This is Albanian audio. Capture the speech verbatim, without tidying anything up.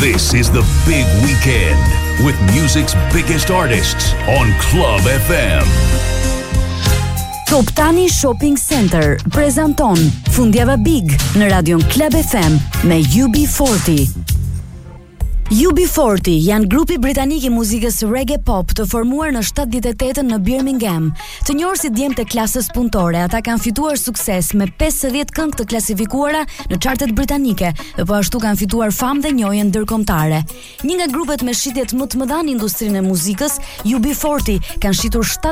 This is the big weekend with music's biggest artists on Club F M. Top Tani Shopping Center prezanton Fundjava Big në radion Club F M me U B forty. U B forty janë grupi britanik i muzikës reggae pop të formuar në shtatëdhjetë e tetën në Birmingham. Të njohur si djemtë e klasës punëtore, ata kanë fituar sukses me pesëdhjetë këngë të klasifikuara në chartet britanike dhe po ashtu kanë fituar famë dhe njohje ndërkombëtare. Një nga grupet me shitjet më të mëdha në industrinë e muzikës, U B forty kanë shitur